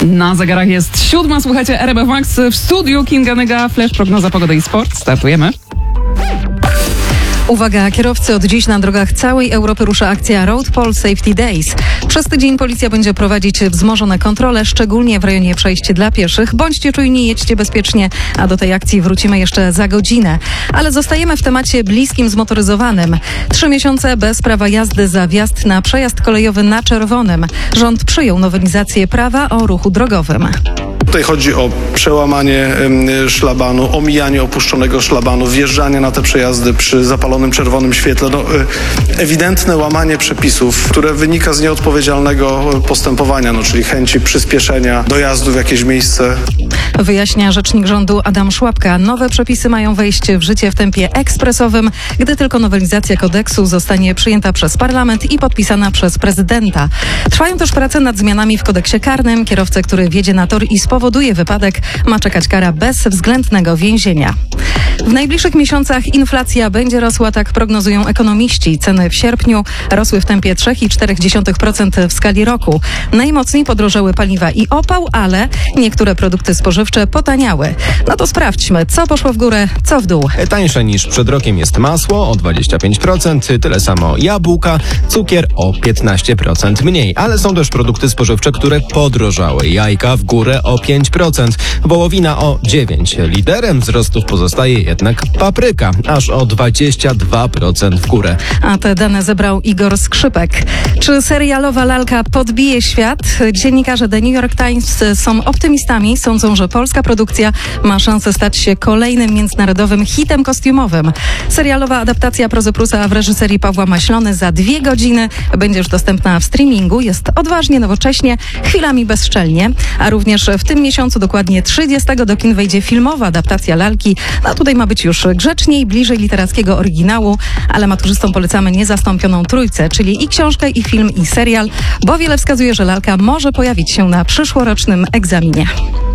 Na zegarach jest 7:00, słuchajcie RMF Max w studiu Kinga Nyga, flash, prognoza pogody i sport. Startujemy. Uwaga, kierowcy, od dziś na drogach całej Europy rusza akcja Road Pol Safety Days. Przez tydzień policja będzie prowadzić wzmożone kontrole, szczególnie w rejonie przejść dla pieszych. Bądźcie czujni, jedźcie bezpiecznie, a do tej akcji wrócimy jeszcze za godzinę. Ale zostajemy w temacie bliskim zmotoryzowanym. 3 miesiące bez prawa jazdy za wjazd na przejazd kolejowy na czerwonym. Rząd przyjął nowelizację prawa o ruchu drogowym. Tutaj chodzi o przełamanie szlabanu, omijanie opuszczonego szlabanu, wjeżdżanie na te przejazdy przy zapalonym czerwonym świetle. Ewidentne łamanie przepisów, które wynika z nieodpowiedzialnego postępowania, czyli chęci przyspieszenia dojazdu w jakieś miejsce. Wyjaśnia rzecznik rządu Adam Szłapka. Nowe przepisy mają wejść w życie w tempie ekspresowym, gdy tylko nowelizacja kodeksu zostanie przyjęta przez parlament i podpisana przez prezydenta. Trwają też prace nad zmianami w kodeksie karnym. Kierowcę, który wjedzie na tor i spowoduje wypadek, ma czekać kara bezwzględnego więzienia. W najbliższych miesiącach inflacja będzie rosła, tak prognozują ekonomiści. Ceny w sierpniu rosły w tempie 3,4% w skali roku. Najmocniej podrożały paliwa i opał, ale niektóre produkty spożywcze potaniały. No to sprawdźmy, co poszło w górę, co w dół. Tańsze niż przed rokiem jest masło o 25%, tyle samo jabłka, cukier o 15% mniej. Ale są też produkty spożywcze, które podrożały. Jajka w górę o 5%, wołowina o 9%. Liderem wzrostów pozostaje jednak papryka, aż o 22% w górę. A te dane zebrał Igor Skrzypek. Czy serialowa lalka podbije świat? Dziennikarze The New York Times są optymistami. Sądzą, że polska produkcja ma szansę stać się kolejnym międzynarodowym hitem kostiumowym. Serialowa adaptacja Prozoprusa w reżyserii Pawła Maślony za 2 godziny będzie już dostępna w streamingu. Jest odważnie, nowocześnie, chwilami bezczelnie. A również w tym miesiącu, dokładnie 30, do kin wejdzie filmowa adaptacja lalki. No tutaj ma być już grzeczniej, bliżej literackiego oryginału, ale maturzystom polecamy niezastąpioną trójcę, czyli i książkę, i film, i serial, bo wiele wskazuje, że lalka może pojawić się na przyszłorocznym egzaminie.